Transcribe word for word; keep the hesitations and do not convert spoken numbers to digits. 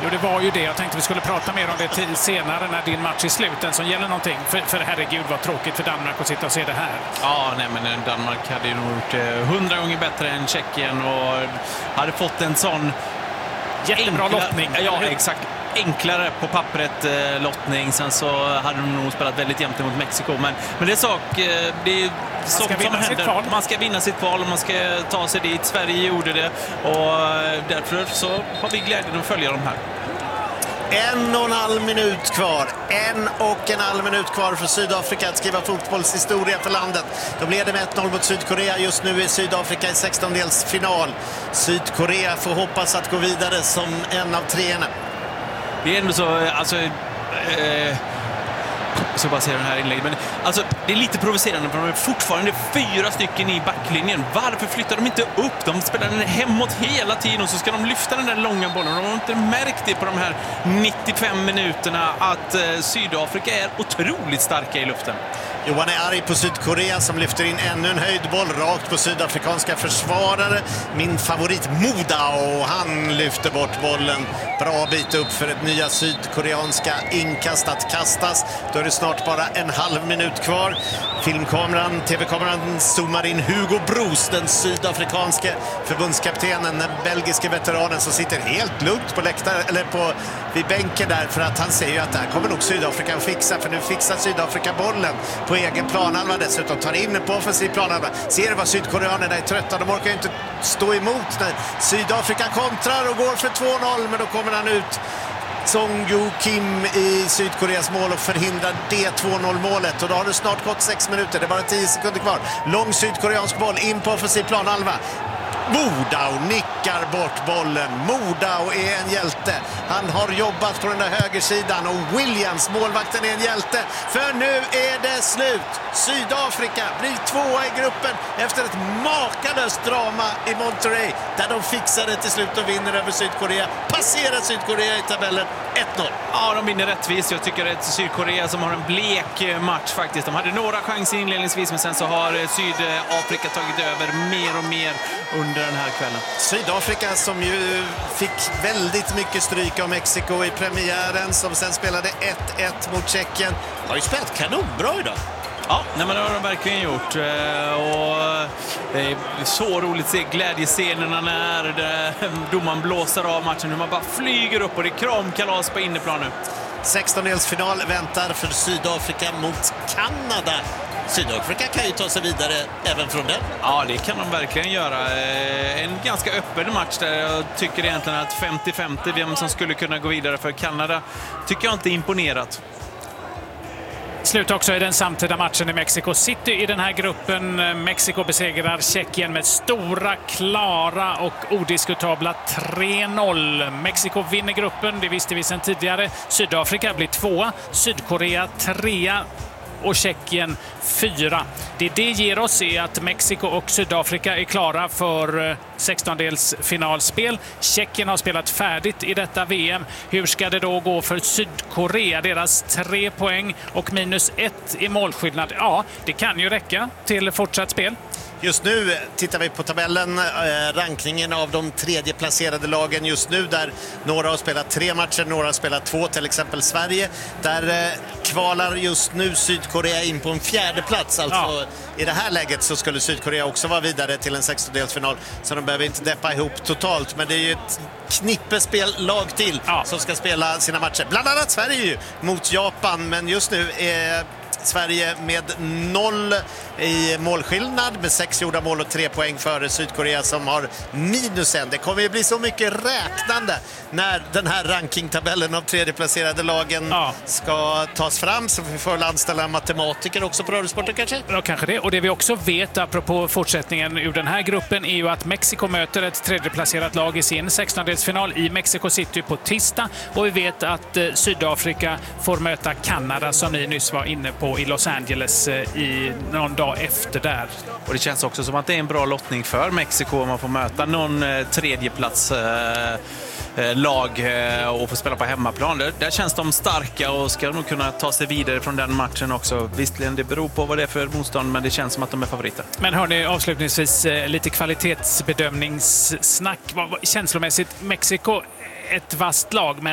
Jo, det var ju det. Jag tänkte vi skulle prata mer om det senare när din match är slut. Den som gäller någonting. För, för herregud vad tråkigt för Danmark att sitta och se det här. Ja, nej, men Danmark hade ju nog gjort hundra gånger bättre än Tjeckien och hade fått en sån jättebra enkla, lottning. Ja, exakt. Enklare på pappret eh, lottning. Sen så hade de nog spelat väldigt jämnt mot Mexiko. Men, men det är sak, eh, det är sånt som händer. Man ska vinna sitt kval och man ska ta sig dit. Sverige gjorde det och eh, därför så har vi glädjen att följa de här. En och en halv minut kvar. En och en halv minut kvar för Sydafrika att skriva fotbollshistoria för landet. De leder med ett noll mot Sydkorea. Just nu är Sydafrika i sextondelsfinal. Sydkorea får hoppas att gå vidare som en av treorna. Det är ändå så, alltså... Eh, så bara säga den här inlägget, men alltså, det är lite provocerande för de är fortfarande fyra stycken i backlinjen. Varför flyttar de inte upp? De spelar den hemåt hela tiden och så ska de lyfta den där långa bollen. De har inte märkt det på de här nittiofem minuterna att eh, Sydafrika är otroligt starka i luften. Johan är arg på Sydkorea som lyfter in ännu en höjdboll rakt på sydafrikanska försvarare. Min favorit Moda, och han lyfter bort bollen. Bra bit upp för ett nya sydkoreanska inkast att kastas. Då är det snart bara en halv minut kvar. Filmkameran, tv-kameran zoomar in Hugo Broos, den sydafrikanske förbundskaptenen, den belgiske veteranen som sitter helt lugnt på läktaren, eller på vid bänken där, för att han säger ju att det här kommer nog Sydafrika att fixa, för nu fixar Sydafrika bollen på egen planhalva, dessutom tar in på offensiv planhalva. Ser du vad sydkoreanerna är trötta, de orkar ju inte stå emot när Sydafrika kontrar och går för två noll, men då kommer han ut, Song-Ju Kim i Sydkoreas mål, och förhindrar det två noll målet. Och då har det snart gått sex minuter, det är bara tio sekunder kvar. Lång sydkoreansk boll in på offensiv planhalva. Modau nickar bort bollen. Modau är en hjälte. Han har jobbat på den där högersidan, och Williams, målvakten, är en hjälte. För nu är det slut. Sydafrika blir tvåa i gruppen efter ett makalöst drama i Monterrey, där de fixar det till slut och vinner över Sydkorea. Passerar Sydkorea i tabellen ett noll. Ja, de vinner rättvist. Jag tycker att Sydkorea som har en blek match faktiskt. De hade några chanser inledningsvis, men sen så har Sydafrika tagit över mer och mer under den här kvällen. Sydafrika som ju fick väldigt mycket stryk av Mexiko i premiären, som sen spelade ett ett mot Tjeckien, har ju spelat kanonbra idag. Ja, nej, men det har de verkligen gjort. Och det är så roligt att se glädjescenerna när domaren blåser av matchen. Hur man bara flyger upp och det är kramkalas på inneplan nu. sextondelsfinal väntar för Sydafrika mot Kanada. Sydafrika kan ju ta sig vidare även från den. Ja, det kan de verkligen göra. En ganska öppen match där jag tycker egentligen att femtio femtio, vem som skulle kunna gå vidare för Kanada, tycker jag inte är imponerat. Slut också i den samtida matchen i Mexico City i den här gruppen. Mexiko besegrar Tjeckien med stora, klara och odiskutabla tre noll. Mexiko vinner gruppen, det visste vi sedan tidigare. Sydafrika blir tvåa, Sydkorea trea och Tjeckien fyra. Det det ger oss är att Mexiko och Sydafrika är klara för sextondelsfinalspel. Tjeckien har spelat färdigt i detta V M. Hur ska det då gå för Sydkorea? Deras tre poäng och minus ett i målskillnad. Ja, det kan ju räcka till fortsatt spel. Just nu tittar vi på tabellen, eh, rankningen av de tredje placerade lagen just nu, där några har spelat tre matcher, några har spelat två, till exempel Sverige. Där eh, kvalar just nu Sydkorea in på en fjärde plats. Alltså ja. I det här läget så skulle Sydkorea också vara vidare till en sextondelsfinal, så de behöver inte deppa ihop totalt. Men det är ju ett knippespellag till ja. som ska spela sina matcher. Bland annat Sverige ju mot Japan, men just nu är Sverige med noll i målskillnad med sex gjorda mål och tre poäng före Sydkorea som har minus en. Det kommer ju bli så mycket räknande när den här rankingtabellen av tredjeplacerade lagen ja. ska tas fram, så vi får anställa matematiker också på Radiosporten kanske? Ja, kanske det. Och det vi också vet apropå fortsättningen ur den här gruppen är ju att Mexiko möter ett tredjeplacerat lag i sin sextondelsfinal i Mexico City på tisdag, och vi vet att eh, Sydafrika får möta Kanada som ni nyss var inne på i Los Angeles eh, i någon dag efter där. Och det känns också som att det är en bra lottning för Mexiko om man får möta någon eh, tredjeplats eh, lag eh, och få spela på hemmaplan. Där, där känns de starka och ska nog kunna ta sig vidare från den matchen också. Visstligen, det beror på vad det är för motstånd, men det känns som att de är favoriter. Men hörni, avslutningsvis eh, lite kvalitetsbedömningssnack. Känslomässigt, Mexiko ett vasst lag, men